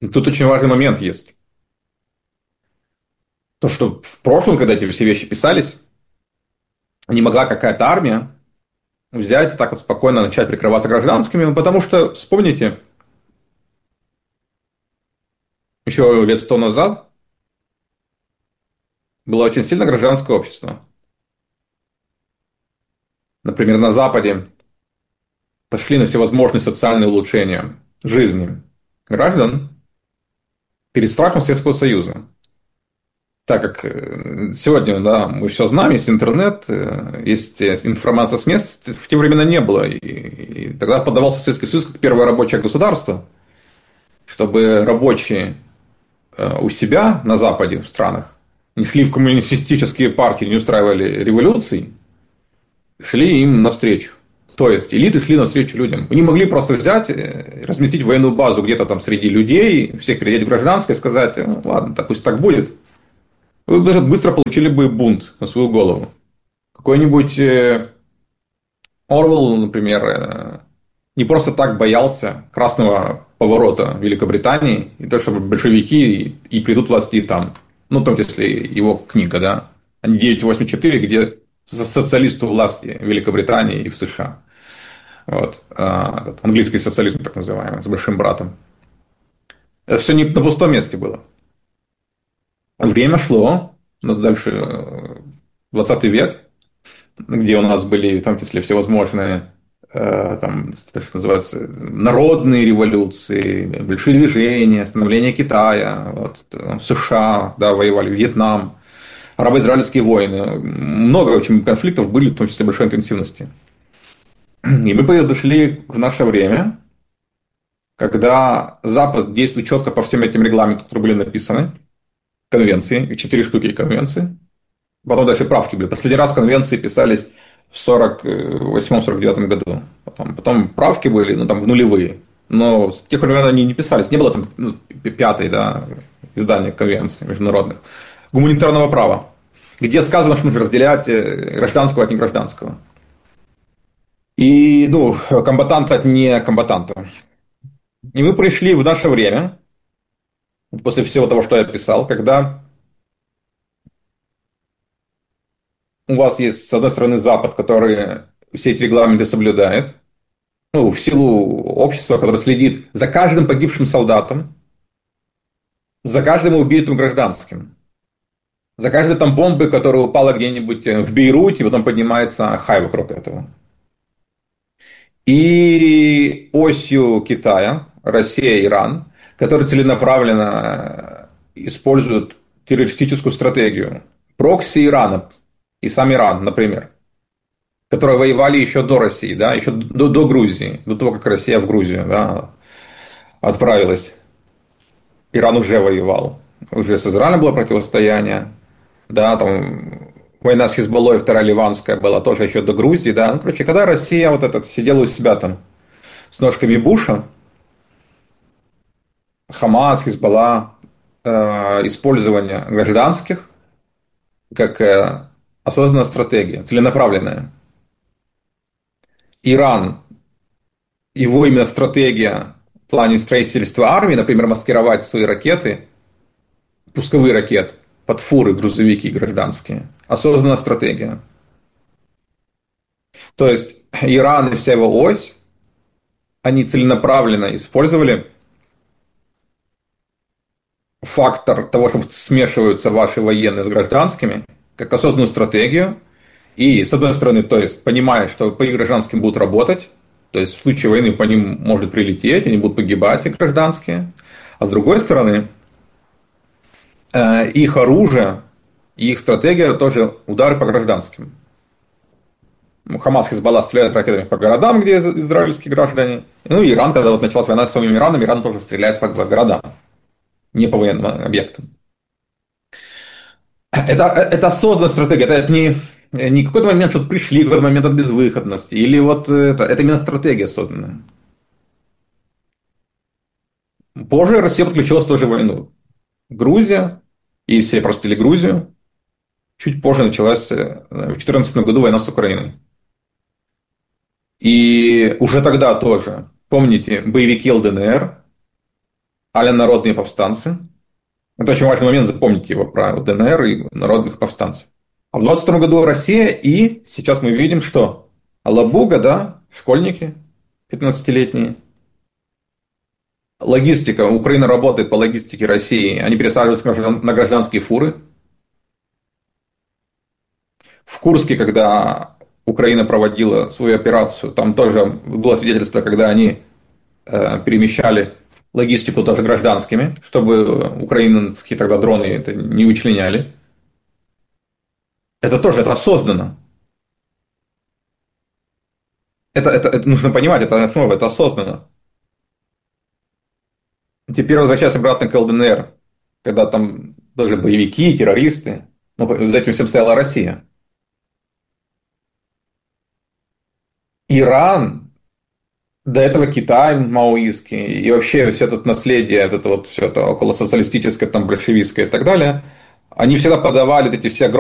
Тут очень важный момент есть. То, что в прошлом, когда эти все вещи писались, не могла какая-то армия взять и так вот спокойно начать прикрываться гражданскими, ну, потому что, вспомните, еще лет 100 назад было очень сильно гражданское общество. Например, на Западе пошли на всевозможные социальные улучшения жизни граждан перед страхом Советского Союза. Так как сегодня, да, мы все знаем, есть интернет, есть информация с мест, в те времена не было. И тогда поддавался Советский Союз как первое рабочее государство, чтобы рабочие у себя на Западе, в странах, не шли в коммунистические партии, не устраивали революций, шли им навстречу. То есть элиты шли навстречу людям. Они могли просто взять, разместить военную базу где-то там среди людей, всех переодеть в гражданское и сказать, ладно, так пусть так будет. Вы даже быстро получили бы бунт на свою голову. Какой-нибудь Орвелл, например, не просто так боялся красного поворота Великобритании, и то, чтобы большевики и придут власти там. Ну, в том числе его книга, да, 984, где социалисты у власти в Великобритании и в США. Вот. Этот английский социализм, так называемый, с большим братом. Это все не на пустом месте было. Время шло, у нас дальше 20 век, где у нас были, в том числе, всевозможные там, что называется, народные революции, большие движения, становление Китая, вот, США, да, воевали, Вьетнам, арабо-израильские войны. Много очень конфликтов были, в том числе большой интенсивности. И мы подошли в наше время, когда Запад действует четко по всем этим регламентам, которые были написаны, конвенции, и 4 штуки конвенции. Потом дальше правки были. Последний раз конвенции писались в 48-49 году. Потом правки были, ну, там, в нулевые. Но с тех времен они не писались. Не было там пятой, да, издания конвенций международных. Гуманитарного права, где сказано, что нужно разделять гражданского от негражданского. И, ну, комбатанта от некомбатанта. И мы пришли в наше время, после всего того, что я писал, когда у вас есть, с одной стороны, Запад, который все эти регламенты соблюдает, ну, в силу общества, которое следит за каждым погибшим солдатом, за каждым убитым гражданским, за каждой там бомбой, которая упала где-нибудь в Бейруте, и потом поднимается хай вокруг этого. И осью Китая, Россия, Иран, которые целенаправленно используют террористическую стратегию. Прокси Ирана и сам Иран, например, которые воевали еще до России, да, еще до Грузии, до того, как Россия в Грузию, да, отправилась. Иран уже воевал. Уже с Израилем было противостояние. Да, там война с Хизбаллой, вторая ливанская была тоже еще до Грузии. Да. Ну, короче, когда Россия вот этот сидела у себя там с ножками Буша, Хамас, Хизбалла, использование гражданских как осознанная стратегия, целенаправленная. Иран, его именно стратегия в плане строительства армии, например, маскировать свои ракеты, пусковые ракеты, под фуры, грузовики гражданские. Осознанная стратегия. То есть Иран и вся его ось, они целенаправленно использовали фактор того, что смешиваются ваши военные с гражданскими, как осознанную стратегию. И, с одной стороны, то есть, понимая, что по их гражданским будут работать, то есть в случае войны по ним может прилететь, они будут погибать, и гражданские. А с другой стороны, их оружие, их стратегия тоже удары по гражданским. Хамас, Хизбалла стреляют ракетами по городам, где израильские граждане. Ну и Иран, когда вот началась война с самим Ираном, Иран тоже стреляет по городам, не по военным объектам. Это осознанная стратегия, это не какой-то момент что-то пришли, какой-то момент от безвыходности, или вот это именно стратегия осознанная. Позже Россия подключилась тоже в войну. Грузия, и все простили Грузию. Чуть позже началась в 2014 году война с Украиной. И уже тогда тоже, помните, боевики ЛДНР, а народные повстанцы. Это очень важный момент, запомните его про ДНР и народных повстанцев. А в 22 году Россия, и сейчас мы видим, что Алабуга, да, школьники 15-летние, логистика, Украина работает по логистике России, они пересаживаются на гражданские фуры. В Курске, когда Украина проводила свою операцию, там тоже было свидетельство, когда они перемещали логистику тоже гражданскими, чтобы украинские тогда дроны это не вычленяли. Это тоже это осознанно. Это нужно понимать, это, ну, это осознанно. Теперь возвращаясь обратно к ЛДНР, когда там тоже боевики, террористы, но за этим всем стояла Россия. Иран, до этого Китай маоистский, и вообще все это наследие, вот это вот все это около социалистическое, там, большевистское и так далее, они всегда подавали эти все